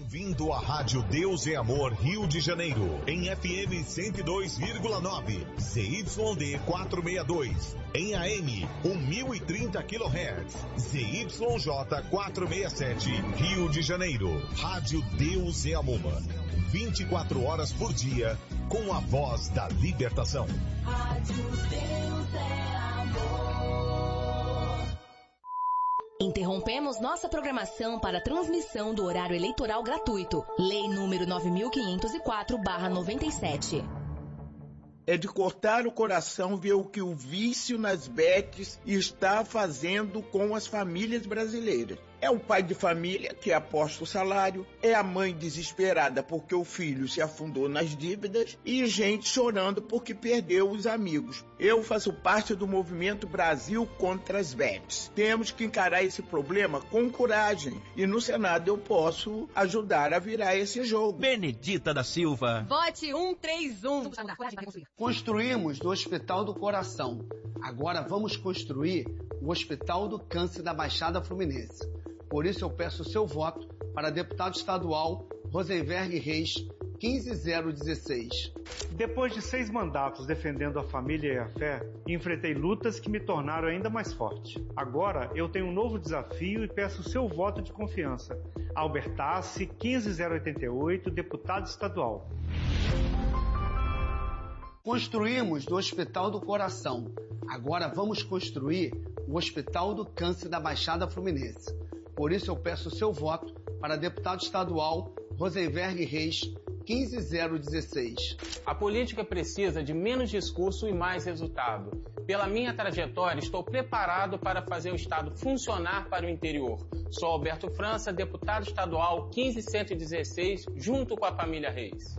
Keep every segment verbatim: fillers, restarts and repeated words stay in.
Bem-vindo à Rádio Deus é Amor Rio de Janeiro, em F M cento e dois vírgula nove, Z Y D quatrocentos e sessenta e dois, em A M mil e trinta quilohertz, Z Y J quatrocentos e sessenta e sete, Rio de Janeiro. Rádio Deus é Amor, vinte e quatro horas por dia, com a voz da libertação. Rádio Deus é Amor. Interrompemos nossa programação para transmissão do horário eleitoral gratuito. Lei número nove mil quinhentos e quatro barra noventa e sete. É de cortar o coração ver o que o vício nas bets está fazendo com as famílias brasileiras. É o pai de família que aposta o salário, é a mãe desesperada porque o filho se afundou nas dívidas e gente chorando porque perdeu os amigos. Eu faço parte do movimento Brasil contra as bets. Temos que encarar esse problema com coragem e no Senado eu posso ajudar a virar esse jogo. Benedita da Silva. Vote cento e trinta e um. Construímos do Hospital do Coração. Agora vamos construir o Hospital do Câncer da Baixada Fluminense. Por isso eu peço o seu voto para deputado estadual Rosenberg Reis, quinze mil dezesseis. Depois de seis mandatos defendendo a família e a fé, enfrentei lutas que me tornaram ainda mais forte. Agora eu tenho um novo desafio e peço o seu voto de confiança. Albert Tassi, quinze mil oitenta e oito, deputado estadual. Construímos do Hospital do Coração. Agora vamos construir o Hospital do Câncer da Baixada Fluminense. Por isso eu peço o seu voto para deputado estadual Rosenberg Reis, quinze mil dezesseis. A política precisa de menos discurso e mais resultado. Pela minha trajetória, estou preparado para fazer o Estado funcionar para o interior. Sou Alberto França, deputado estadual quinze mil cento e dezesseis, junto com a família Reis.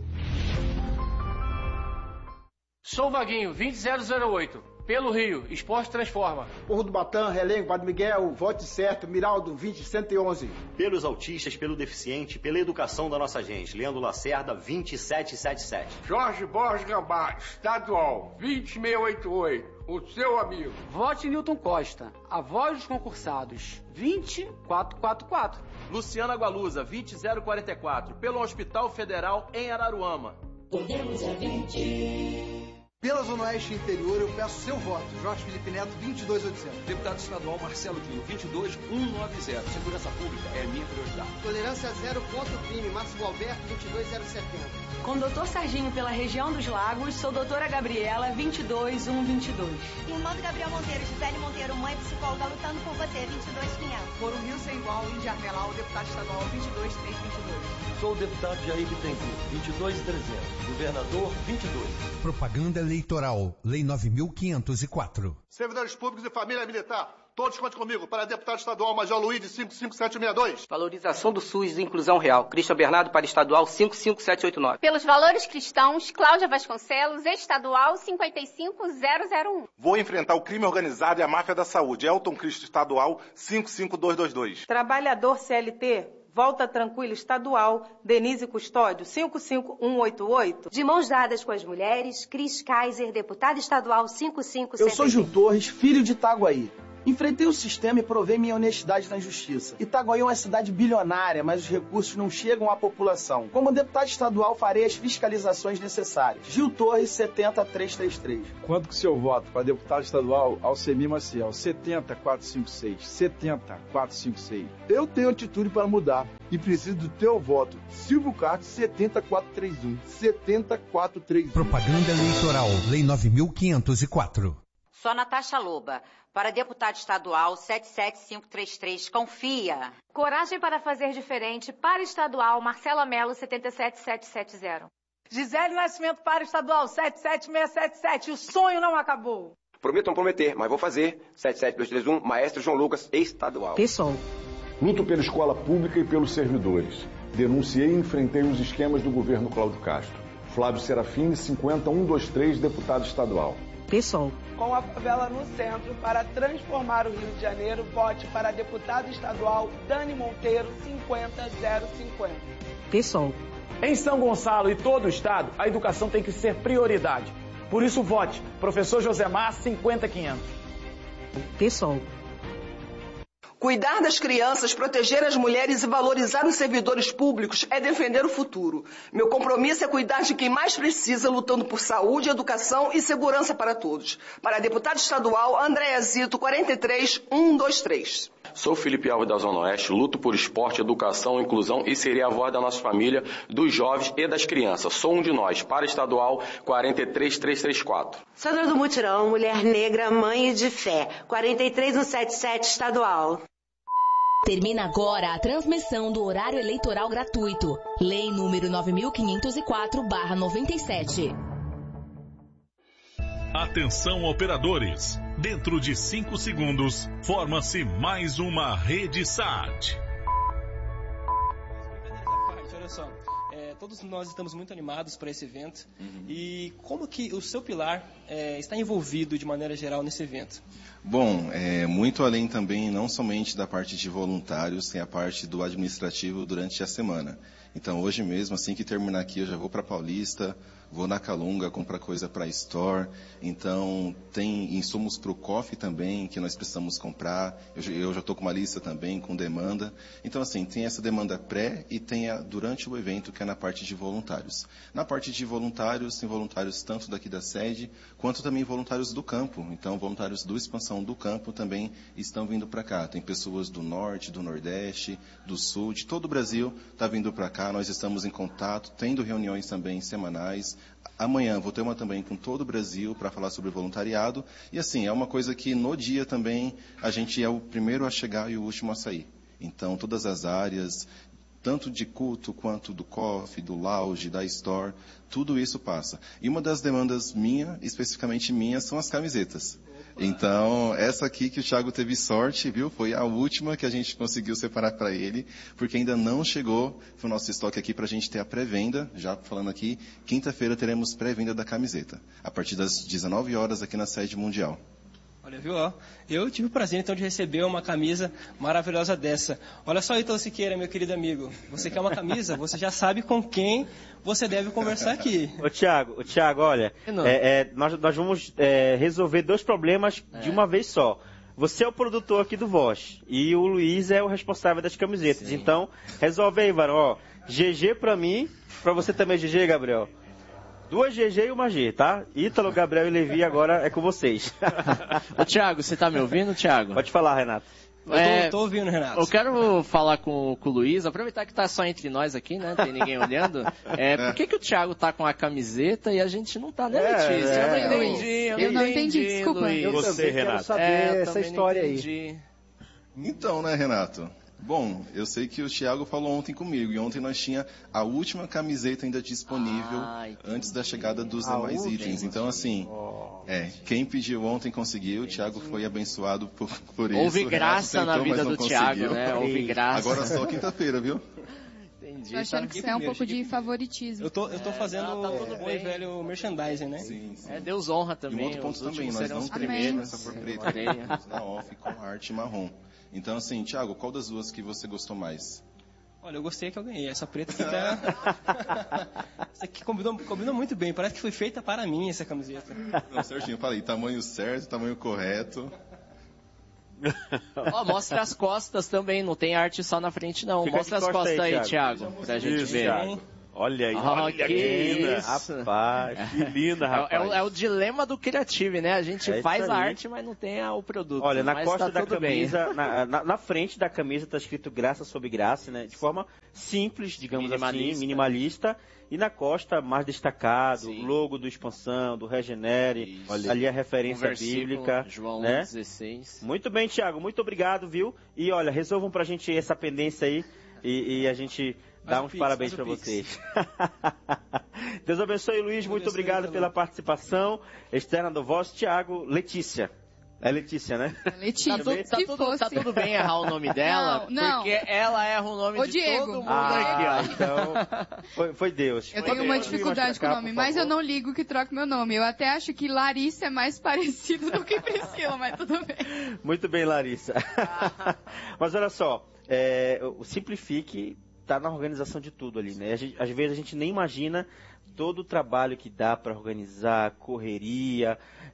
Sou Vaguinho, vinte mil zero oito. Pelo Rio, Esporte Transforma. Porro do Batã, Relengo, Padre Miguel, vote certo, Miraldo, vinte mil cento e onze. Pelos autistas, pelo deficiente, pela educação da nossa gente. Leandro Lacerda, vinte mil setecentos e setenta e sete. Jorge Borges Gambá, estadual, vinte mil oitenta e oito. O seu amigo. Vote Newton Costa, a voz dos concursados, vinte mil quatrocentos e quarenta e quatro. Luciana Gualusa, vinte mil quarenta e quatro. Pelo Hospital Federal em Araruama. Podemos é vinte. Pela Zona Oeste Interior, eu peço seu voto. Jorge Felipe Neto, vinte e dois mil oitocentos. Deputado estadual Marcelo Dino, vinte e dois mil cento e noventa. Segurança Pública é minha prioridade. Tolerância zero contra o crime. Márcio Alberto, vinte e dois mil setenta. Com o doutor Serginho pela região dos Lagos, sou doutora Gabriela, vinte e dois mil cento e vinte e dois. Irmã do Gabriel Monteiro, Gisele Monteiro, mãe psicóloga, lutando por você, vinte e dois mil e quinhentos. Por um Rio Sem Igual, Índia Armelau, deputado estadual, vinte e dois mil trezentos e vinte e dois. Sou o deputado Jair Bittencourt, vinte e dois mil e trezentos. Governador, vinte e dois. Propaganda eleitoral, Lei nove mil quinhentos e quatro. Servidores públicos e família militar, todos contem comigo para deputado estadual Major Luiz, cinco cinco sete seis dois. Valorização do SUS e inclusão real. Cristian Bernardo para estadual cinco cinco sete oito nove. Pelos valores cristãos, Cláudia Vasconcelos, estadual cinquenta e cinco mil um. Vou enfrentar o crime organizado e a máfia da saúde. Elton Cristo, estadual cinco cinco dois dois dois. Trabalhador C L T, Volta Tranquila estadual, Denise Custódio, cinco cinco um oito oito. De mãos dadas com as mulheres, Cris Kaiser, deputada estadual cinco cinco sete. Eu sou Gil Torres, filho de Itaguaí. Enfrentei o sistema e provei minha honestidade na justiça. Itaguaí é uma cidade bilionária, mas os recursos não chegam à população. Como deputado estadual, farei as fiscalizações necessárias. Gil Torres, setenta mil trezentos e trinta e três. Quanto que o seu voto para deputado estadual Alcemir Maciel? setenta mil quatrocentos e cinquenta e seis. setenta mil quatrocentos e cinquenta e seis. Eu tenho atitude para mudar e preciso do teu voto. Silvio Cartes, setenta mil quatrocentos e trinta e um. setenta mil quatrocentos e trinta e um. Propaganda eleitoral, Lei nove mil quinhentos e quatro. Sou Natasha Loba, para deputado estadual sete sete cinco três três. Confia. Coragem para fazer diferente, para estadual Marcelo Melo, setenta e sete mil setecentos e setenta. Gisele Nascimento para estadual sete sete seis sete sete. O sonho não acabou. Prometo não prometer, mas vou fazer. sete sete dois três um, Maestro João Lucas, estadual. Pessoal. Luto pela escola pública e pelos servidores. Denunciei e enfrentei os esquemas do governo Cláudio Castro. Flávio Serafini, cinquenta mil cento e vinte e três, deputado estadual. Pessoal. Com a favela no centro, para transformar o Rio de Janeiro, vote para deputado estadual Dani Monteiro, cinquenta mil cinquenta. Pessoal. Em São Gonçalo e todo o estado, a educação tem que ser prioridade. Por isso, vote professor Josemar, cinquenta mil e quinhentos. Pessoal. Cuidar das crianças, proteger as mulheres e valorizar os servidores públicos é defender o futuro. Meu compromisso é cuidar de quem mais precisa, lutando por saúde, educação e segurança para todos. Para deputado estadual, Andréa Zito, quarenta e três, um dois três. Sou Felipe Alves da Zona Oeste, luto por esporte, educação, inclusão e serei a voz da nossa família, dos jovens e das crianças. Sou um de nós, para estadual quarenta e três, trezentos e trinta e quatro. Sandra do Mutirão, mulher negra, mãe de fé, quarenta e três, cento e setenta e sete, estadual. Termina agora a transmissão do horário eleitoral gratuito. Lei número nove mil quinhentos e quatro barra noventa e sete. Atenção, operadores. Dentro de cinco segundos, forma-se mais uma rede S A T. Olha só, é, todos nós estamos muito animados para esse evento. Uhum. E como que o seu pilar é, está envolvido de maneira geral nesse evento? Bom, é, muito além também, não somente da parte de voluntários, tem a parte do administrativo durante a semana. Então, hoje mesmo, assim que terminar aqui, eu já vou para Paulista, vou na Calunga comprar coisa para Store. Então, tem insumos para o coffee também, que nós precisamos comprar. Eu, eu já estou com uma lista também, com demanda. Então, assim, tem essa demanda pré e tem a durante o evento, que é na parte de voluntários. Na parte de voluntários, tem voluntários tanto daqui da sede, quanto também voluntários do campo. Então, voluntários do Expansão do Campo também estão vindo para cá. Tem pessoas do Norte, do Nordeste, do Sul, de todo o Brasil está vindo para cá. Nós estamos em contato, tendo reuniões também semanais. Amanhã vou ter uma também com todo o Brasil para falar sobre voluntariado. E assim, é uma coisa que no dia também a gente é o primeiro a chegar e o último a sair. Então, todas as áreas, tanto de culto quanto do coffee, do lounge, da store, tudo isso passa. E uma das demandas minha, especificamente minha, são as camisetas. Então, essa aqui que o Thiago teve sorte, viu? Foi a última que a gente conseguiu separar para ele, porque ainda não chegou o nosso estoque aqui para a gente ter a pré-venda. Já falando aqui, quinta-feira teremos pré-venda da camiseta, a partir das dezenove horas aqui na sede mundial. Olha, viu? Ó, eu tive o prazer, então, de receber uma camisa maravilhosa dessa. Olha só, Ítalo Siqueira, meu querido amigo. Você quer uma camisa? Você já sabe com quem você deve conversar aqui. Ô, Thiago, ô, Thiago, olha, é, é, nós, nós vamos é, resolver dois problemas é. de uma vez só. Você é o produtor aqui do Voz e o Luiz é o responsável das camisetas. Sim. Então, resolve aí, Varão. Ó, G G pra mim, pra você também, G G, Gabriel. Duas G G e uma G, tá? Ítalo, Gabriel e Levi agora é com vocês. Ô, Thiago, você tá me ouvindo, Thiago? Pode falar, Renato. Eu tô, é, tô ouvindo, Renato. Eu quero falar com, com o Luiz, aproveitar que tá só entre nós aqui, né? Não tem ninguém olhando. É, por que que o Thiago tá com a camiseta e a gente não tá, né, Letícia? É, eu não entendi, eu, eu não entendi, entendi desculpa. Luiz. Eu você, também Renato. quero saber é, essa história aí. Então, né, Renato? Bom, eu sei que o Thiago falou ontem comigo, e ontem nós tinha a última camiseta ainda disponível ah, antes da chegada dos a demais última. itens. Então, assim, oh. é, quem pediu ontem conseguiu, o Thiago foi abençoado por, por isso. Houve graça tentou, na vida do Thiago, né? Houve graça. Agora só quinta-feira, viu? Entendi. Tô achando que isso é um pouco de favoritismo. Eu tô, eu tô é, fazendo tá, tá tudo bom bem. e velho merchandising, né? Sim, sim. É, Deus honra também. E um outro ponto também, nós não temos essa cor preta, temos na off com arte marrom. Então, assim, Thiago, qual das duas que você gostou mais? Olha, eu gostei que eu ganhei. Essa preta aqui tá... Essa aqui combinou, combinou muito bem. Parece que foi feita para mim, essa camiseta. Não, certinho. Eu falei, tamanho certo, tamanho correto. Ó, oh, mostra as costas também. Não tem arte só na frente, não. Fica mostra as costas aí, Thiago. Thiago pra gente Isso, ver. Thiago. Olha aí, oh, olha que, que linda, isso. rapaz, que linda, rapaz. É, é, o, é o dilema do criativo, né? A gente é faz a arte, mas não tem a, o produto. Olha, na mas costa tá da camisa, na, na, na frente da camisa tá escrito graça sobre graça, né? De forma simples, digamos minimalista. assim, minimalista. E na costa, mais destacado, o logo do Expansão, do Regenere, Olha, ali a referência um bíblica. João né? dezesseis. Muito bem, Thiago, muito obrigado, viu? E olha, resolvam pra gente essa pendência aí e, e a gente... Dá uns pix, parabéns para vocês. Deus abençoe, Luiz. Muito obrigado pela participação externa do Voz. Tiago, Letícia. É Letícia, né? Letícia. Tá, tu, tá, tudo, tá tudo bem errar o nome dela? Não, não. Porque ela erra o nome Ô, de Diego. todo mundo ah, aqui, ó. Então, foi, foi Deus. Eu foi tenho uma Deus. dificuldade com o nome, mas eu não ligo que troque meu nome. Eu até acho que Larissa é mais parecido do que Priscila, mas tudo bem. Muito bem, Larissa. Mas olha só, é, o Simplifique... tá na organização de tudo ali, né? A gente, às vezes a gente nem imagina todo o trabalho que dá para organizar, correria,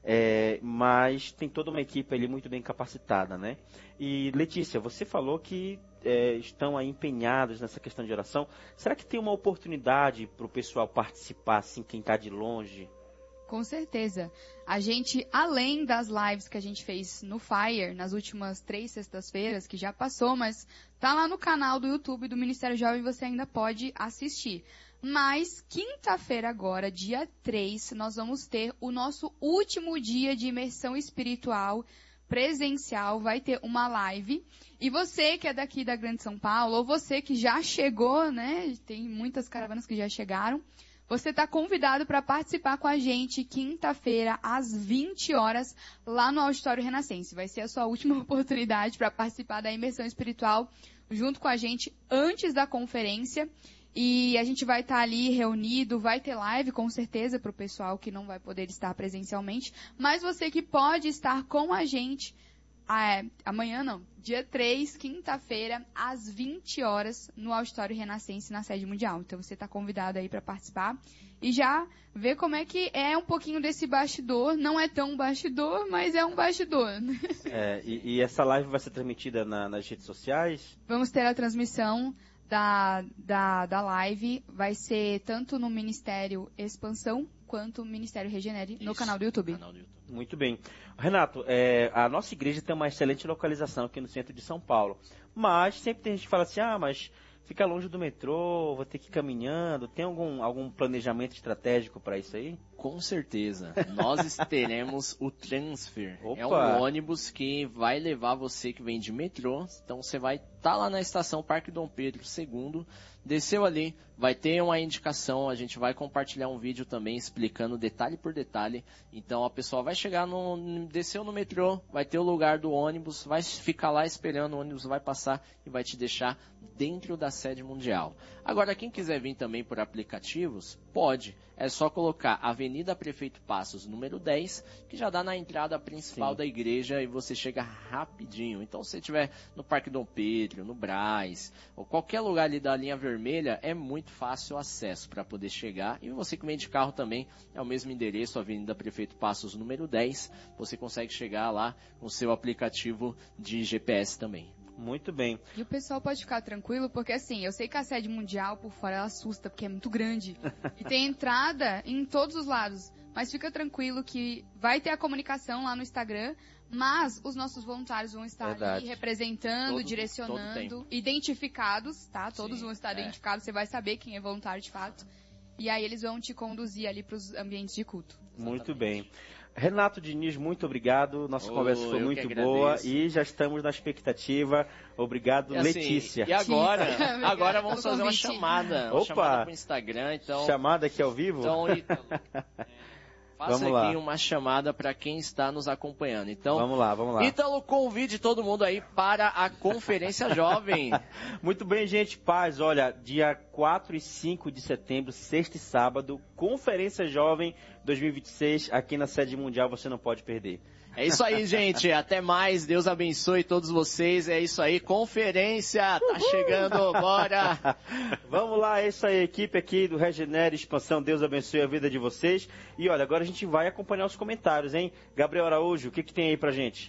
é, mas tem toda uma equipe ali muito bem capacitada, né? E Letícia, você falou que é, estão aí empenhados nessa questão de oração. Será que tem uma oportunidade para o pessoal participar, assim, quem está de longe? Com certeza. A gente, além das lives que a gente fez no Fire, nas últimas três sextas-feiras, que já passou, mas tá lá no canal do YouTube do Ministério Jovem, você ainda pode assistir. Mas, quinta-feira agora, dia três, nós vamos ter o nosso último dia de imersão espiritual presencial. Vai ter uma live. E você que é daqui da Grande São Paulo, ou você que já chegou, né? Tem muitas caravanas que já chegaram. Você está convidado para participar com a gente quinta-feira, às vinte horas, lá no Auditório Renascense. Vai ser a sua última oportunidade para participar da imersão espiritual junto com a gente antes da conferência. E a gente vai estar tá ali reunido, vai ter live com certeza para o pessoal que não vai poder estar presencialmente. Mas você que pode estar com a gente, ah, é, amanhã não, dia três, quinta-feira, às vinte horas, no Auditório Renascense, na sede mundial. Então você está convidado aí para participar e já ver como é que é um pouquinho desse bastidor. Não é tão bastidor, mas é um bastidor. É, e, e essa live vai ser transmitida na, nas redes sociais? Vamos ter a transmissão da, da, da live. Vai ser tanto no Ministério Expansão quanto no Ministério Regenere, Isso, no canal do YouTube. Canal do YouTube. Muito bem. Renato, é, a nossa igreja tem uma excelente localização aqui no centro de São Paulo, mas sempre tem gente que fala assim, ah, mas fica longe do metrô, vou ter que ir caminhando. Tem algum, algum planejamento estratégico para isso aí? Com certeza. Nós teremos o Transfer. Opa. É um ônibus que vai levar você que vem de metrô. Então você vai estar tá lá na estação Parque Dom Pedro segundo, desceu ali, vai ter uma indicação, a gente vai compartilhar um vídeo também explicando detalhe por detalhe. Então a pessoa vai chegar no, desceu no metrô, vai ter o lugar do ônibus, vai ficar lá esperando, o ônibus vai passar e vai te deixar dentro da sede mundial. Agora, quem quiser vir também por aplicativos, pode. É só colocar Avenida Prefeito Passos, número dez, que já dá na entrada principal Sim. da igreja e você chega rapidinho. Então, se você estiver no Parque Dom Pedro, no Brás, ou qualquer lugar ali da linha vermelha, é muito fácil o acesso para poder chegar. E você que vem de carro também, é o mesmo endereço, Avenida Prefeito Passos, número dez. Você consegue chegar lá com o seu aplicativo de G P S também. Muito bem. E o pessoal pode ficar tranquilo, porque assim, eu sei que a sede mundial por fora ela assusta, porque é muito grande. E tem entrada em todos os lados. Mas fica tranquilo que vai ter a comunicação lá no Instagram, mas os nossos voluntários vão estar Verdade. ali representando, todo, direcionando, todo identificados, tá? Todos Sim, vão estar é. identificados, você vai saber quem é voluntário de fato. E aí eles vão te conduzir ali para os ambientes de culto. Muito bem. Renato Diniz, muito obrigado. Nossa oh, conversa foi muito boa e já estamos na expectativa. Obrigado, e assim, Letícia. E agora, agora vamos fazer uma chamada. Uma Opa! chamada pro Instagram. Então, chamada aqui ao vivo? Então, Ítalo, é, faça vamos aqui lá. uma chamada para quem está nos acompanhando. Então, vamos lá, vamos lá. Ítalo, convide todo mundo aí para a Conferência Jovem. Muito bem, gente. Paz, olha, dia quatro e cinco de setembro, sexta e sábado, Conferência Jovem dois mil e vinte e seis, aqui na sede mundial, você não pode perder. É isso aí, gente. Até mais. Deus abençoe todos vocês. É isso aí. Conferência. Tá chegando. Bora. Vamos lá. É isso aí. Equipe aqui do Regenere Expansão. Deus abençoe a vida de vocês. E olha, agora a gente vai acompanhar os comentários, hein? Gabriel Araújo, o que que tem aí pra gente?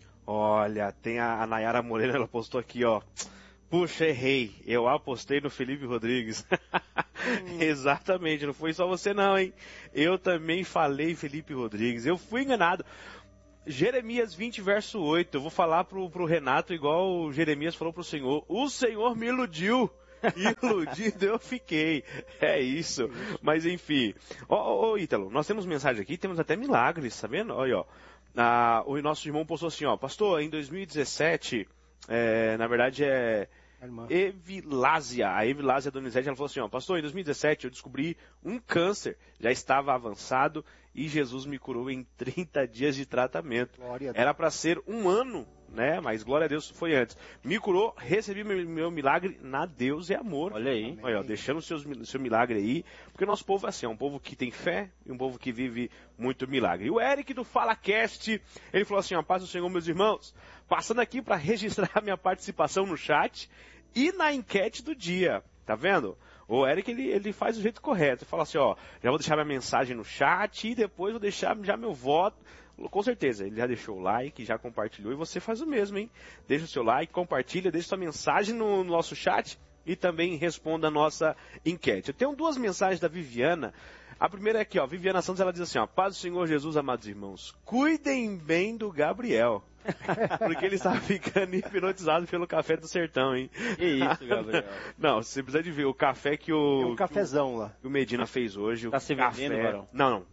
Olha, tem a, a Nayara Moreira, ela postou aqui, ó. Puxa, errei. Eu apostei no Felipe Rodrigues. Hum. Exatamente. Não foi só você não, hein? Eu também falei Felipe Rodrigues. Eu fui enganado. Jeremias vinte, verso oito. Eu vou falar pro, pro Renato igual o Jeremias falou pro Senhor. O Senhor me iludiu. Iludido eu fiquei. É isso. Mas enfim. Ô, ô, ô Ítalo, nós temos mensagem aqui, temos até milagres, tá vendo? Olha, ó. Ah, o nosso irmão postou assim, ó. Pastor, em dois mil e dezessete, é, na verdade é... Evilásia, a Evilásia Donizete, ela falou assim, ó, pastor, em dois mil e dezessete eu descobri um câncer, já estava avançado e Jesus me curou em trinta dias de tratamento. Era para ser um ano, né, mas glória a Deus foi antes. Me curou, recebi meu, meu milagre na Deus e amor. Olha aí. Olha, ó, deixando o seu, seu milagre aí, porque o nosso povo é assim, é um povo que tem fé e um povo que vive muito milagre. E o Eric do FalaCast, ele falou assim, ó, paz do Senhor, meus irmãos, passando aqui para registrar a minha participação no chat e na enquete do dia, tá vendo? O Eric, ele, ele faz o jeito correto. Ele fala assim, ó, já vou deixar minha mensagem no chat e depois vou deixar já meu voto. Com certeza, ele já deixou o like, já compartilhou e você faz o mesmo, hein? Deixa o seu like, compartilha, deixa sua mensagem no, no nosso chat e também responda a nossa enquete. Eu tenho duas mensagens da Viviana. A primeira é aqui, ó, Viviana Santos, ela diz assim, ó, paz do Senhor Jesus, amados irmãos, cuidem bem do Gabriel, porque ele está ficando hipnotizado pelo café do sertão, hein? Que isso, Gabriel? Não, você precisa de ver o café que o... Tem um cafezão que o, lá. Que o Medina fez hoje. Tá o se café... vendendo, Varão? Não, não.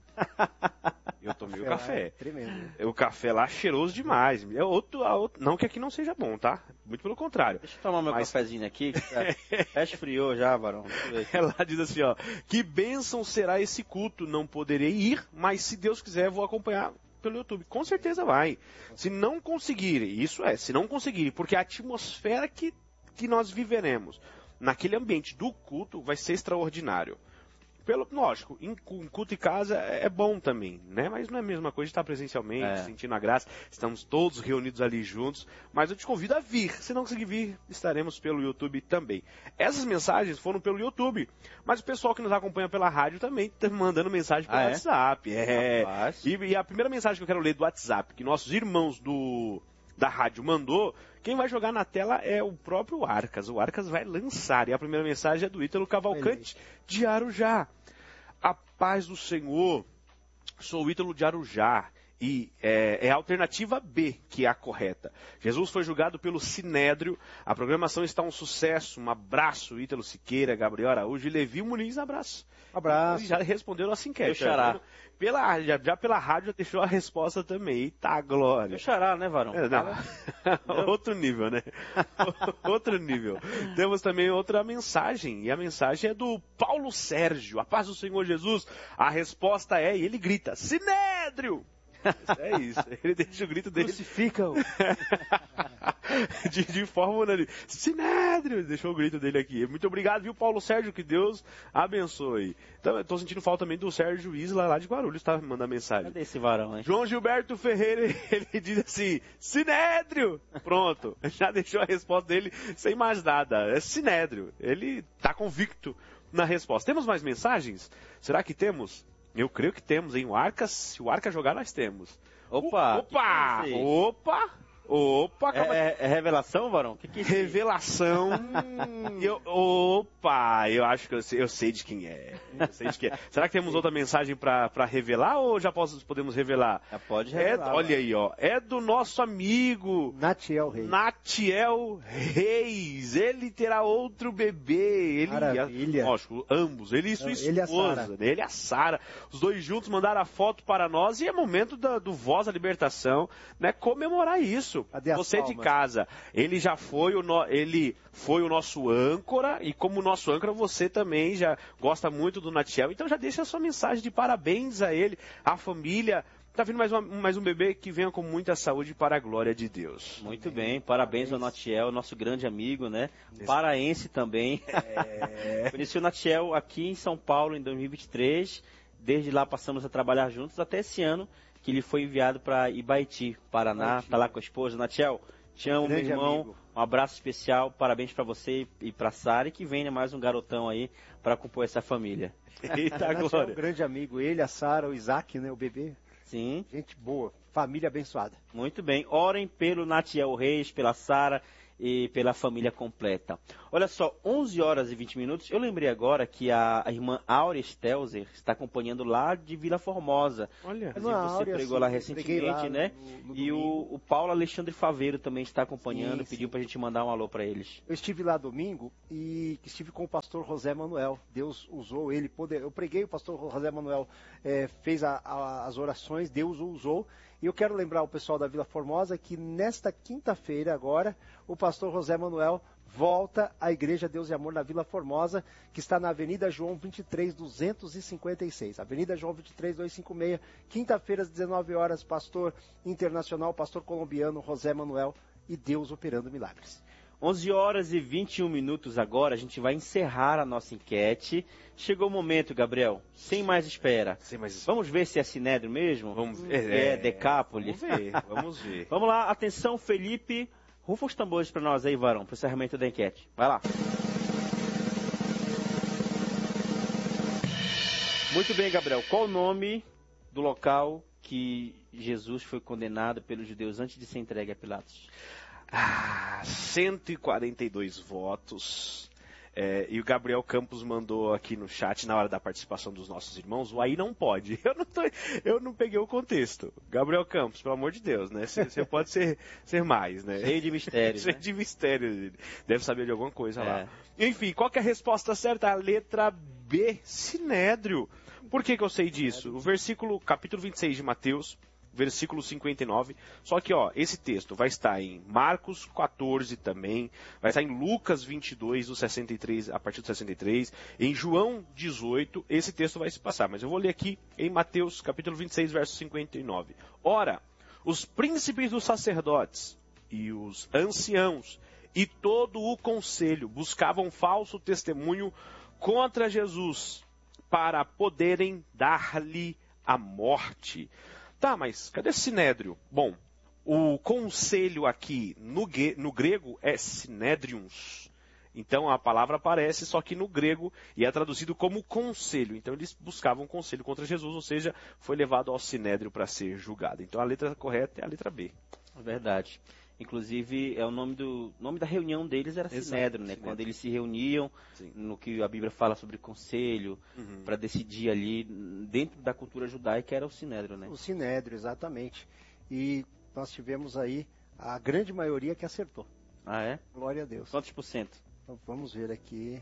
Eu tomei o café. É tremendo. O café lá cheiroso demais. É outro, outro, não que aqui não seja bom, tá? Muito pelo contrário. Deixa eu tomar meu Mas... cafezinho aqui. Que tá... esfriou já, Varão. Ela diz assim, ó. Que bênção será esse culto? Não poderei ir, mas se Deus quiser, vou acompanhar pelo YouTube. Com certeza vai. Se não conseguirem, isso é, se não conseguirem, porque a atmosfera que, que nós viveremos naquele ambiente do culto vai ser extraordinário. Pelo, lógico, em culto e casa é bom também, né? Mas não é a mesma coisa de estar presencialmente, é. sentindo a graça. Estamos todos reunidos ali juntos. Mas eu te convido a vir. Se não conseguir vir, estaremos pelo YouTube também. Essas mensagens foram pelo YouTube. Mas o pessoal que nos acompanha pela rádio também está mandando mensagem pelo ah, WhatsApp. É. é. E, e a primeira mensagem que eu quero ler do WhatsApp, que nossos irmãos do... da rádio mandou, quem vai jogar na tela é o próprio Arcas. O Arcas vai lançar. E a primeira mensagem é do Ítalo Cavalcante de Arujá. A paz do Senhor. Sou o Ítalo de Arujá. E é, é a alternativa B que é a correta. Jesus foi julgado pelo Sinédrio. A programação está um sucesso. Um abraço, Ítalo Siqueira, Gabriel Araújo e Levi Muniz. Abraço. Abraço. Ele já respondeu nossa enquete. Xará. Pela, já, já pela rádio já deixou a resposta também. Eita, glória. Xará, né, Varão? É, não. Outro nível, né? Outro nível. Temos também outra mensagem. E a mensagem é do Paulo Sérgio. A paz do Senhor Jesus. A resposta é, e ele grita, Sinédrio! É isso, ele deixa o grito dele. Crucifica-o. de, de forma unânime. Sinédrio! Deixou o grito dele aqui. Muito obrigado, viu, Paulo Sérgio? Que Deus abençoe. Então, eu tô sentindo falta também do Sérgio Isla lá de Guarulhos, tá? Mandando mensagem. Cadê esse varão, hein? João Gilberto Ferreira, ele diz assim, Sinédrio! Pronto. Já deixou a resposta dele sem mais nada. É Sinédrio. Ele tá convicto na resposta. Temos mais mensagens? Será que temos? Eu creio que temos, hein? O Arcas, se o Arcas jogar, nós temos. Opa! Uh, opa! Que é opa! Opa! É, é, é revelação, Varão? Que que é revelação. eu, opa! Eu acho que eu sei, eu sei de quem é. Eu sei de quem é. Será que temos outra mensagem para revelar ou já posso, podemos revelar? Já pode revelar. É, olha aí, ó. É do nosso amigo Natiel Reis. Natiel Reis. Ele terá outro bebê. Ele, Maravilha. Lógico, ambos. Ele e sua ele esposa. Ele e a Sara. Os dois juntos mandaram a foto para nós e é momento da, do Voz da Libertação, né? Comemorar isso. Você de casa, ele já foi o, no, ele foi o nosso âncora e como nosso âncora você também já gosta muito do Natiel, então já deixa a sua mensagem de parabéns a ele, à família. Tá vindo mais, uma, mais um bebê que venha com muita saúde para a glória de Deus. Muito bem, parabéns, parabéns. ao Natiel, nosso grande amigo, né? Esse... Paraense também. É... Conheci o Natiel aqui em São Paulo em dois mil e vinte e três, desde lá passamos a trabalhar juntos até esse ano, que ele foi enviado para Ibaiti, Paraná, está lá com a esposa. Natiel, te amo, meu irmão, amigo. Um abraço especial, parabéns para você e para Sara, e que venha mais um garotão aí para compor essa família. Eita, glória. É um grande amigo, ele, a Sara, o Isaac, né, o bebê. Sim. Gente boa, família abençoada. Muito bem, orem pelo Natiel Reis, pela Sara e pela família completa. Olha só, onze horas e vinte minutos. Eu lembrei agora que a, a irmã Áurea Stelzer está acompanhando lá de Vila Formosa. Olha, você Áurea, pregou sim, lá recentemente, lá né? No, no e o, o Paulo Alexandre Faveiro também está acompanhando, sim, pediu para a gente mandar um alô para eles. Eu estive lá domingo e estive com o pastor José Manuel. Deus usou ele, poder... eu preguei, o pastor José Manuel é, fez a, a, as orações, Deus o usou. E eu quero lembrar o pessoal da Vila Formosa que nesta quinta-feira agora, o pastor José Manuel volta à Igreja Deus e Amor na Vila Formosa, que está na Avenida João vinte e três, duzentos e cinquenta e seis. Avenida João vinte e três, duzentos e cinquenta e seis, quinta-feira às dezenove horas, pastor internacional, pastor colombiano José Manuel e Deus operando milagres. onze horas e vinte e um minutos agora, a gente vai encerrar a nossa enquete. Chegou o momento, Gabriel, sem mais espera. Sem mais espera. Vamos ver se é Sinédrio mesmo? Vamos ver. É, é Decápolis. Vamos ver, vamos ver. Vamos lá, atenção, Felipe. Rufa os tambores para nós aí, Varão, para o encerramento da enquete. Vai lá. Muito bem, Gabriel. Qual o nome do local que Jesus foi condenado pelos judeus antes de ser entregue a Pilatos? Ah, cento e quarenta e dois votos. É, e o Gabriel Campos mandou aqui no chat, na hora da participação dos nossos irmãos, o aí não pode. Eu não, tô, eu não peguei o contexto. Gabriel Campos, pelo amor de Deus, né? Você pode ser, ser mais, né? Cheio de mistério. Cheio né? de mistério. Deve saber de alguma coisa É. lá. Enfim, qual que é a resposta certa? A letra B, Sinédrio. Por que que eu sei disso? O versículo, capítulo vinte e seis de Mateus, versículo cinquenta e nove. Só que, ó, esse texto vai estar em Marcos quatorze também, vai estar em Lucas vinte e dois, do sessenta e três, a partir do sessenta e três, em João dezoito, esse texto vai se passar. Mas eu vou ler aqui em Mateus, capítulo vinte e seis, verso cinquenta e nove. Ora, os príncipes dos sacerdotes e os anciãos e todo o conselho buscavam falso testemunho contra Jesus para poderem dar-lhe a morte. Tá, mas cadê Sinédrio? Bom, o conselho aqui no, no grego é Sinédrions. Então a palavra aparece só que no grego e é traduzido como conselho. Então eles buscavam conselho contra Jesus, ou seja, foi levado ao Sinédrio para ser julgado. Então a letra correta é a letra B. É verdade. Inclusive, é o nome do nome da reunião deles era Exato, Sinédrio, né? Sinédrio. Quando eles se reuniam, Sim. no que a Bíblia fala sobre conselho, Uhum. para decidir ali, dentro da cultura judaica, era o Sinédrio, né? O Sinédrio, exatamente. E nós tivemos aí a grande maioria que acertou. Ah, é? Glória a Deus. Quantos por cento? Então, vamos ver aqui.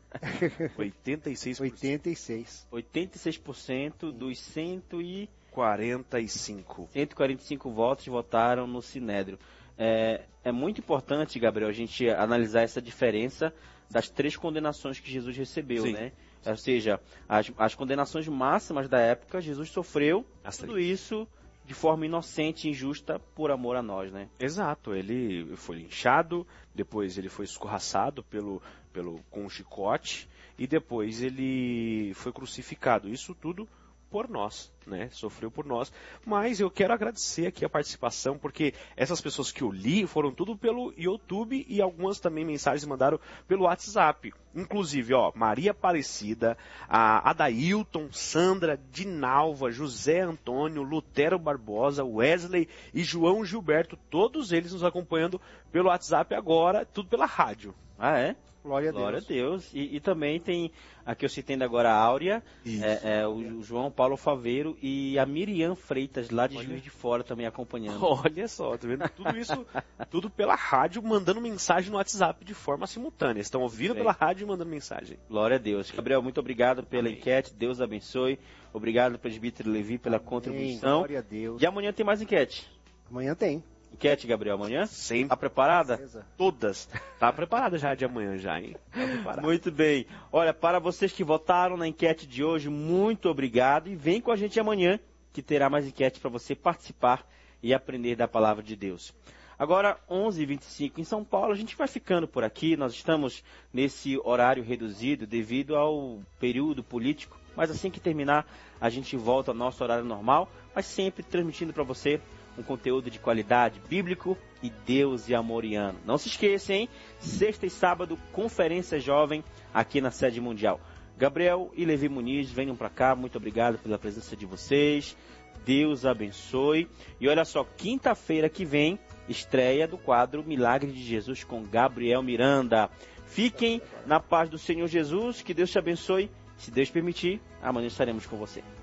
oitenta e seis por cento. oitenta e seis. oitenta e seis por cento dos cento e... quarenta e cinco. cento e quarenta e cinco votos votaram no Sinédrio. É, é muito importante, Gabriel, a gente analisar essa diferença das três condenações que Jesus recebeu, Sim. né? Ou seja, as, as condenações máximas da época, Jesus sofreu As tudo três. isso de forma inocente e injusta por amor a nós, né? Exato, ele foi linchado, depois ele foi escorraçado pelo, pelo, com um chicote e depois ele foi crucificado. Isso tudo por nós, né? Sofreu por nós. Mas eu quero agradecer aqui a participação, porque essas pessoas que eu li foram tudo pelo YouTube e algumas também mensagens mandaram pelo WhatsApp. Inclusive, ó, Maria Aparecida, a Adailton, Sandra, Dinalva, José Antônio, Lutero Barbosa, Wesley e João Gilberto, todos eles nos acompanhando pelo WhatsApp agora, tudo pela rádio. Ah, é? Glória a Deus. Glória a Deus. E, e também tem, aqui eu citei agora a Áurea, é, é, o João Paulo Faveiro e a Miriam Freitas, lá de Olha. Juiz de Fora, também acompanhando. Olha só, tá vendo? Tudo isso, tudo pela rádio, mandando mensagem no WhatsApp de forma simultânea. Estão ouvindo Bem. pela rádio e mandando mensagem. Glória a Deus. Gabriel, muito obrigado pela Amém. enquete. Deus abençoe. Obrigado, presbítero Levi, pela contribuição. Glória a Deus. E amanhã tem mais enquete. Amanhã tem. Enquete, Gabriel, amanhã? Sempre. Tá preparada? Beleza. Todas. Tá preparada já de amanhã já, hein? Tá preparada. Muito bem. Olha, para vocês que votaram na enquete de hoje, muito obrigado. E vem com a gente amanhã, que terá mais enquete para você participar e aprender da palavra de Deus. Agora, onze e vinte e cinco em São Paulo, a gente vai ficando por aqui. Nós estamos nesse horário reduzido devido ao período político. Mas assim que terminar, a gente volta ao nosso horário normal, mas sempre transmitindo para você um conteúdo de qualidade bíblico e Deus e amoriano. Não se esqueça, hein? Sexta e sábado, Conferência Jovem aqui na sede mundial. Gabriel e Levi Muniz, venham para cá. Muito obrigado pela presença de vocês. Deus abençoe. E olha só, quinta-feira que vem, estreia do quadro Milagre de Jesus com Gabriel Miranda. Fiquem na paz do Senhor Jesus. Que Deus te abençoe. Se Deus permitir, amanhã estaremos com você.